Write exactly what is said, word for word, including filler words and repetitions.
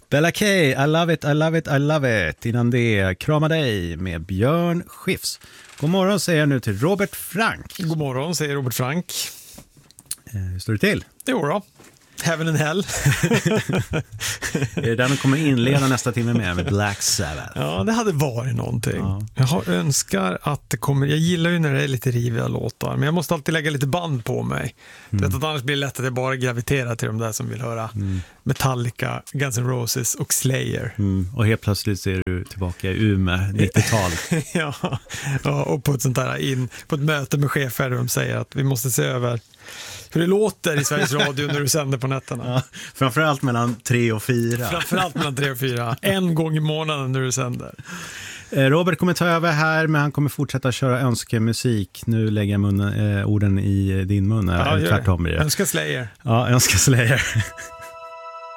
Bella K, I love it, I love it, I love it. Innan det, Krama dig med Björn Skifs. God morgon säger jag nu till Robert Frank. God morgon säger Robert Frank. Eh, hur står det till? Jo då. Heaven and Hell. Är det där man kommer inleda nästa timme med, med Black Sabbath? Ja, det hade varit någonting. Ja. Jag har, önskar att det kommer... Jag gillar ju när det är lite riviga låtar, men jag måste alltid lägga lite band på mig. Mm. Vet att annars blir det lätt att jag bara graviterar till de där som vill höra mm. Metallica, Guns N' Roses och Slayer. Mm. Och helt plötsligt är du tillbaka i Umeå, nittiotal. ja. ja, och på ett sånt där in, på ett möte med chefer där de säger att vi måste se över hur det låter i Sveriges Radio när du sänder på nätterna. Ja, framförallt mellan tre och fyra. Framförallt mellan tre och fyra. En gång i månaden när du sänder. Robert kommer ta över här, men han kommer fortsätta köra önskemusik. Nu lägger jag munnen, eh, orden i din mun. Ja, tvärtom blir det. Önska Slayer. Ja, önska Slayer.